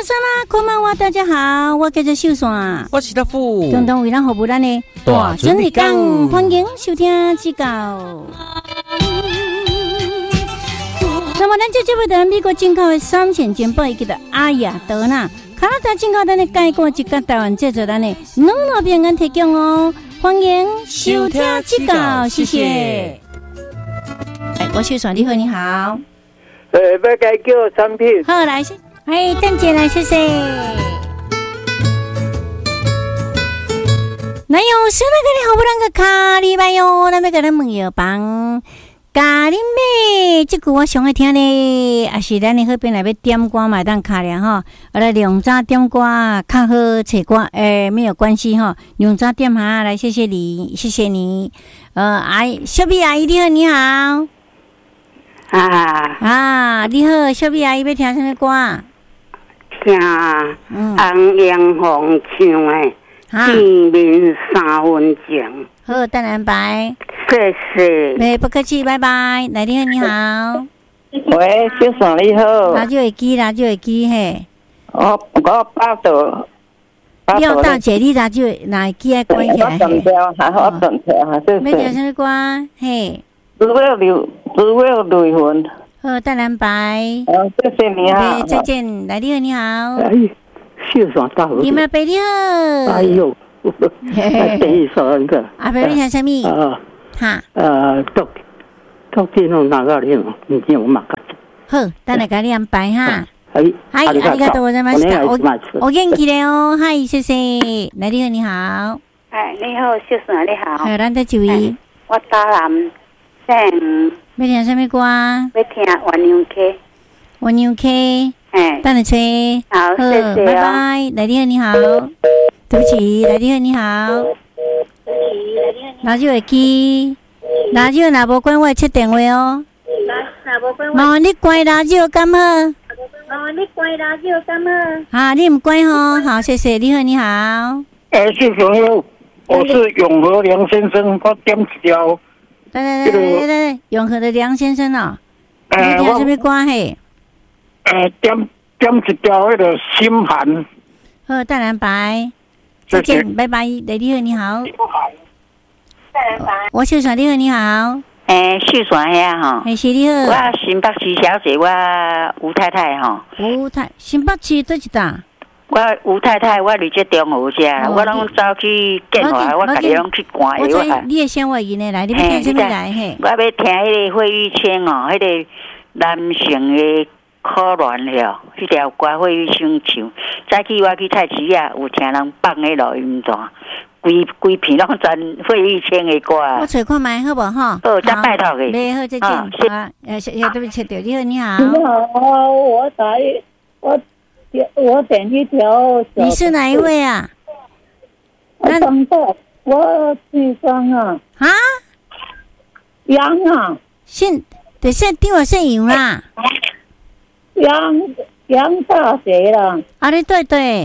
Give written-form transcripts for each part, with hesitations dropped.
皆様こんばんは，大家好，我叫做秀山， 我是大富， 共同为咱服务咱的大准日讲，欢迎收听指教。那么，咱这节目在美国进口的3线煎包，伊叫做阿雅德纳，加拿大进口咱的介锅一甲台湾制作咱的两路平安提供哦，欢迎收听指教，谢谢。我秀山，你好，你好。 要该叫产品。 好，来，邓姐来，谢谢。那有是那个你好不啷个卡哩吧哟？咱要给咱问药房咖喱妹，这句我上爱听呢，也是咱的好边来要点歌嘛，当卡了哈。来两早点歌，较好找歌，没有关系哈。两早点哈，来，谢谢你，谢谢你。小碧阿姨你好，你好。你好，小碧阿姨要听什么歌？ 听红艳红唱的《见面3分情》。 好，等然拜。 谢谢。 不客气，拜拜。来，你好，你好。 喂，小爽你好。 radio会机嘿。 我报道。 廖大姐，你radio哪会机爱关起来？ 我断掉，还好断掉，还是。 要听什么歌？嘿。 只为离婚。 好，等然拜。 谢谢你啊。 再见。来，你好，你好。 秀爽到了。 你们伯你好。 哎呦，等一首一个。 阿伯你听什么？哈。 到这种哪个里嘛？你听我马个。 好，等下给你安排哈。 嗨， ありがとうございました。お元気で哦，嗨，谢谢。来，你好，你好。 你好，秀爽你好。 咱在这位。 我打南姓。 要听什么歌？ 要听鸳鸯 K。 鸳鸯 K。等你吹。 好，谢谢。 拜拜。来，你好，你好。对不起，来，你好，你好。radio会机，radio若无关，我会切电话哦。麻烦你关radio敢好？你唔关吼，好，谢谢。你好，你好。 谢朋友，我是永和梁先生，我点一条。来， 永和的梁先生哦。你听什么歌嘿？ 点一条那个心寒。 好，当然拜。再见，拜拜。你好，你好。我秀爽，你好，你好。 秀爽呀哈。 是你好。 我新北市小姐，我吴太太哈。 新北市倒一搭？ 我吴太太，我离这中和遮，我拢走去建华，我家己拢去赶的。 我知你的声话音的来，你要听什么来？嘿， 我要听迄个费玉清哦，迄个男性的可怜了，迄条歌费玉清唱。早起我去菜市啊，有听人放迄录音带，规片拢全费玉清的歌。 我找看卖好不好？ 好，再拜托嘅。 你好，再见。好，对不起，你好，你好。 你好，我点一条。 你是哪一位啊？ 我姓张啊。杨啊。 等下听我姓杨啦。 杨大学啦。 对。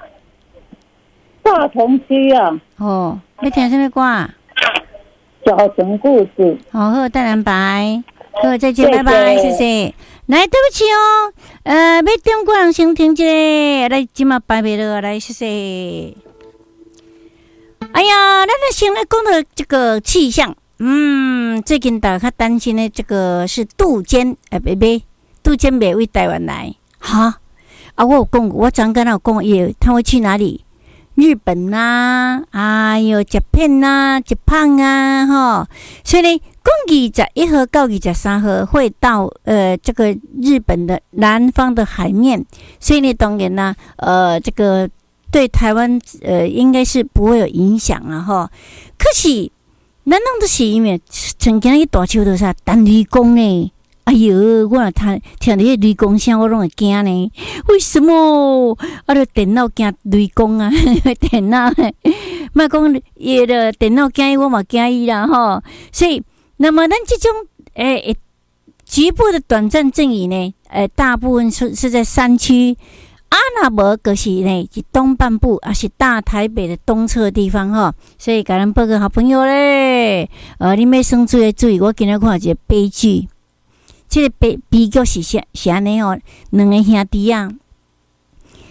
大同区啊。 你听什么歌啊？ 小城故事。 好，当然拜。好，再见，拜拜，谢谢。来，对不起哦，要点歌人先听一个，来，今嘛摆袂落来，谢谢。哎呀，咱的先来讲到这个气象，最近大家担心的这个是杜鹃，杜鹃袂为台湾来，哈我有讲过，我昨天有讲也，他会去哪里？日本啊，Japan 日本啊，所以呢，21号到23号会到这个日本的南方的海面，所以呢，当然呢，这个对台湾应该是不会有影响了哈。可是，咱弄的是因为曾经一大树头啥单雷公呢？哎呦，我听到迄雷公声，我拢会惊呢。为什么？就电脑惊雷公啊，电脑，莫讲伊的电脑惊伊，我嘛惊伊啦吼。所以，那么咱这种局部的短暂阵雨呢，大部分是在山区。那无就是呢，是东半部，是大台北的东侧的地方哈。所以，甲咱报告好朋友咧，你要生注意注意，我今日看一个悲剧。这个悲剧是安尼哦，两个兄弟啊，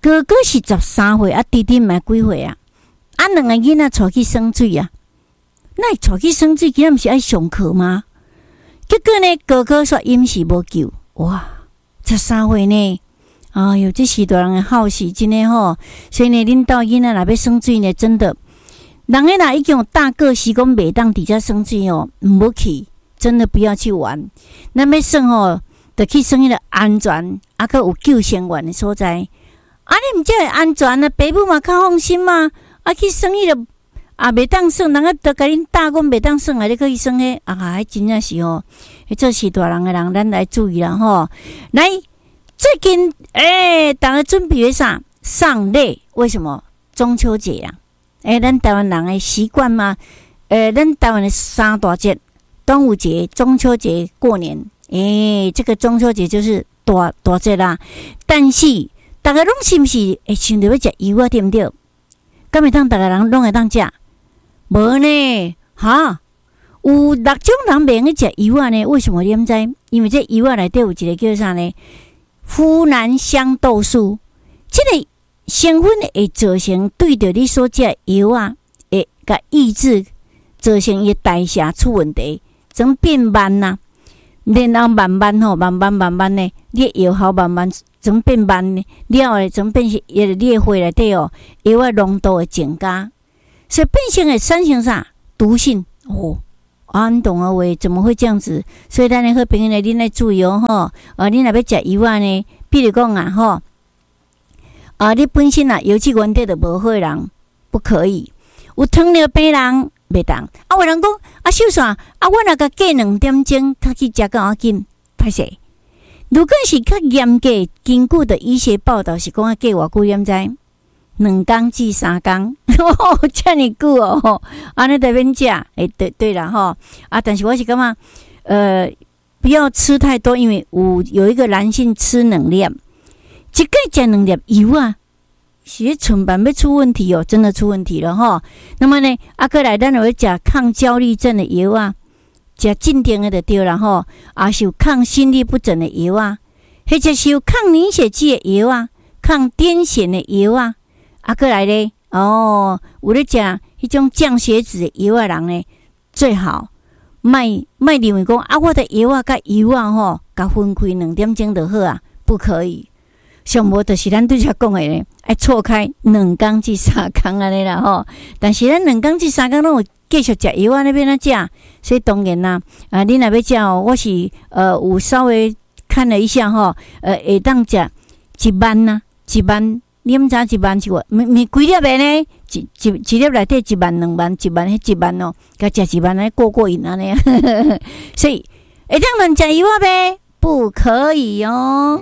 哥哥是13岁，弟弟嘛几岁啊？两个囡仔带去生水啊？那带去生水，佮毋是爱上课吗？结果呢，哥哥说饮食无救，哇！13岁呢？哎哟，这是大人的好事，真的吼。所以呢，恁兜囡仔若要生水呢，真的，人个若已经有大个是讲袂当伫遮生水哦，毋好去，真的不要去玩。咱要生吼，就去生迄个安全，佮有救生员的所在。你毋则会安全啊？爸母嘛较放心嘛。去生迄个袂当生，人家都甲恁打讲袂当生，你可以生迄迄真正是吼，这是大人的人，咱来注意啦吼。来。最近，大家准备啥？上礼为什么？中秋节啊！咱台湾人的习惯嘛，咱台湾的三大节：端午节、中秋节、过年。这个中秋节就是大节啦。但是，大家拢是不是会想着要食油啊？对不对？敢会当大家人拢会当食？无呢，哈！有6种人袂用去食油啊呢？为什么你毋知？因为这油啊内底有一个叫啥呢？呋喃香豆素，这个成分会造成对着你所食的油啊，会甲抑制，造成伊代谢出问题，怎变慢呐？然后慢慢呢，你药效慢慢怎变慢呢？了后怎变是你的血内底哦，油啊浓度会增加，所以变成会产生啥毒性哦。你懂啊？喂，怎么会这样子？所以咱的好朋友呢，恁来注意哦，吼！恁若要食油啊呢，比如讲啊，吼，你本身啊，油脂原底就无好的人不可以，有糖尿病人袂当。有人讲秀伞我若甲过2点钟，他去食到紧，歹势。如果是较严格根据的医学报道是讲过偌久，你知？2天至3天，这么久哦，安尼就免食。对啦吼，但是我是感觉，不要吃太多，因为有一个男性吃2粒，一个食2粒油啊，是唇瓣要出问题哦，真的出问题了吼。那么呢，过来咱有食抗焦虑症的药啊，食镇定的就对啦吼，是有抗心律不整的药啊，或者是有抗凝血剂的药啊，抗癫痫的药啊。过来咧，有咧食迄种降血脂的药的人呢，最好卖认为讲我的药啊甲油啊吼，甲分开2点钟就好啊，不可以。上无就是咱对遮讲的咧，爱错开2天至3天安尼啦吼。但是咱2天至3天拢有继续食药啊，那边食，所以当然啦，你若要食我是有稍微看了一下吼，会当食1万呐，1万。你毋知1万是咪几粒的呢？一粒内底1万、2万、1万，迄1万哦，甲食1万来过瘾安尼。所以会当乱食油啊呗，不可以哦。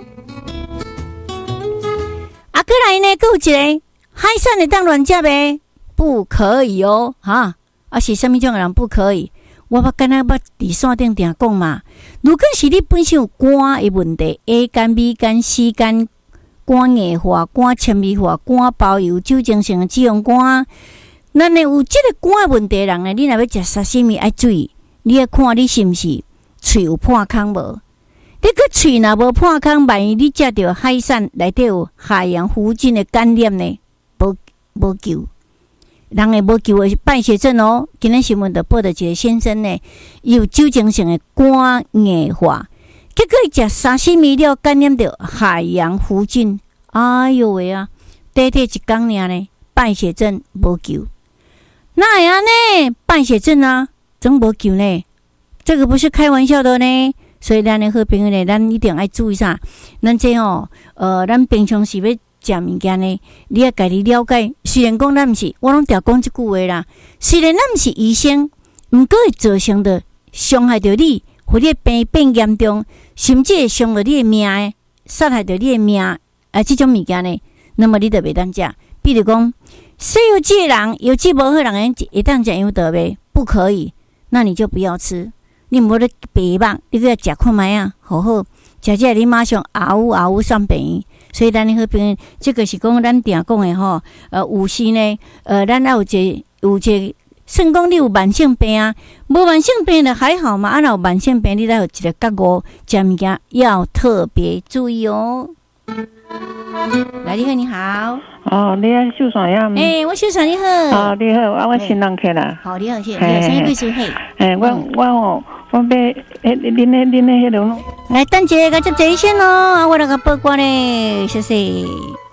过来呢，还有一个海产会当乱食呗，不可以哦。是啥物种的人不可以？我敢若捌伫线顶定讲嘛。如果是你本身有肝的问题 ，A 肝、B 肝、C 肝。肝硬化、肝纤维化、肝包油、酒精性的脂肪肝，咱呢有这个肝的问题的人呢，你若要食沙西米，爱注意，你要看你是毋是喙有破空无？你个喙若无破空，万一你食到海产内底有海洋弧菌的感染呢，无救。人会无救的是败血症哦。今日新闻就报道一个先生呢，有酒精性的肝硬化。结果食沙西米了，感染到海洋弧菌，哎呦喂啊！短短1天尔呢，败血症无救，那会安呢？败血症啊，怎无救呢？这个不是开玩笑的呢。所以咱的好朋友呢，咱一定要注意啥？咱这咱平常时要食物件呢，你要家己了解。虽然讲咱毋是，我拢常讲这句话啦。虽然咱毋是医生，毋过会造成的伤害到你。或你病变严重，甚至会伤到你的命的，杀害到你的命这种物件呢，那么你就袂当食。比如讲，西油脂的人、油脂无好的人会当食油得呗，不可以，那你就不要吃。你无咧白肉，你搁食看卖啊，好好食这你马上嗷上病。所以咱的好朋友，这个是讲咱定讲的吼，有时呢，咱要有一个。算讲你有慢性病啊，无慢性病的还好嘛。若有慢性病，你才有一个觉悟，食物件要特别注意哦。 来，你好，你好。 哦，你啊秀山呀？ 我秀山你好。 哦，你好，我新人客啦。 好，你好，谢谢。生贵姓嘿？ 我要恁迄种。 来，等一下，我接一线咯，我来个报关嘞，谢谢。